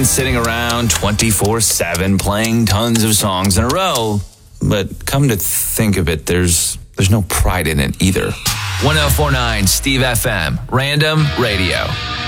band sitting around 24/7 playing tons of songs in a row, but come to think of it, there's no pride in it either. 1049 Steve FM, Random Radio.